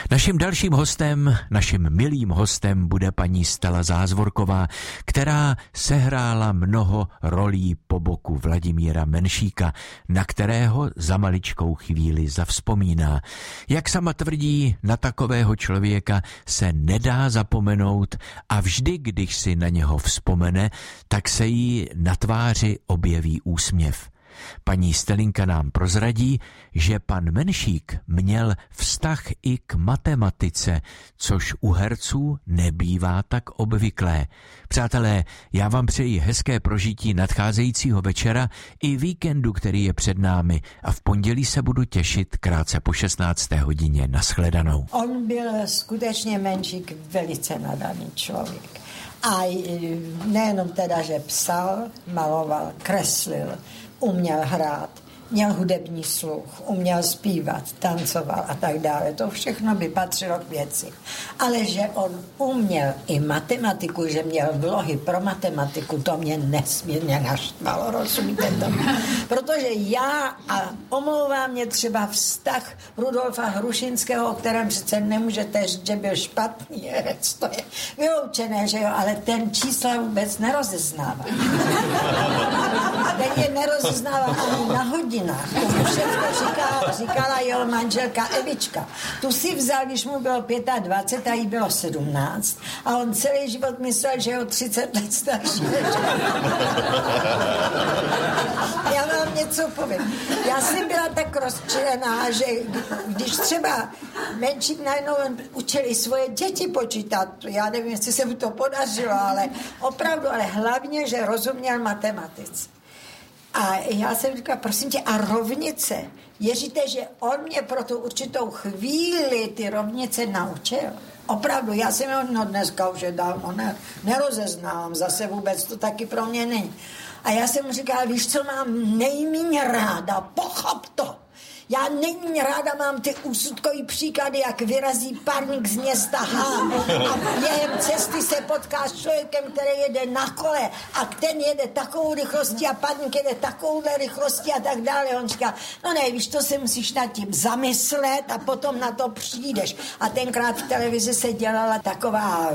Naším dalším hostem, naším milým hostem bude paní Stella Zázvorková, která sehrála mnoho rolí po boku Vladimíra Menšíka, na kterého za maličkou chvíli zavzpomíná. Jak sama tvrdí, na takového člověka se nedá zapomenout a vždy, když si na něho vzpomene, tak se jí na tváři objeví úsměv. Paní Stelinka nám prozradí, že pan Menšík měl vztah i k matematice, což u herců nebývá tak obvyklé. Přátelé, já vám přeji hezké prožití nadcházejícího večera i víkendu, který je před námi, a v pondělí se budu těšit krátce po 16. hodině. Nashledanou. On byl skutečně Menšík velice nadaný člověk. A nejenom teda, že psal, maloval, kreslil, uměl hrát, měl hudební sluch, uměl zpívat, tancoval a tak dále. To všechno by patřilo k věci. Ale že on uměl i matematiku, že měl vlohy pro matematiku, to mě nesmírně naštvalo, rozumíte to? Protože já, a omlouvá mě třeba vztah Rudolfa Hrušinského, o kterém přece nemůžete říct, že byl špatný herec, to je vyloučené, že jo, ale ten čísla vůbec nerozeznává. Ten je nerozeznává ani na hodinu. Tomu všechno říkala jeho manželka Evička. Tu si vzal, když mu bylo 25 a jí bylo 17 a on celý život myslel, že je o 30 let starší. Já vám něco povím. Já jsem byla tak rozčilená, že když třeba Menšík najednou učil i svoje děti počítat, já nevím, jestli se mu to podařilo, ale opravdu, ale hlavně, že rozuměl matematice. A já jsem říkala, prosím tě, a rovnice? Věříte, že on mě pro tu určitou chvíli ty rovnice naučil? Opravdu, já jsem ho dneska už je dávno nerozeznávám, zase vůbec to taky pro mě není. A já jsem mu říkala, víš, co mám nejméně ráda, pochop to. Já nejméně ráda mám ty úsudkový příklady, jak vyrazí parník z města H a během cesty se potká s člověkem, který jede na kole a ten jede takovou rychlostí a parník jede takovouhle rychlostí a tak dále. On říká, no ne, víš, to se musíš nad tím zamyslet a potom na to přijdeš. A tenkrát v televizi se dělala taková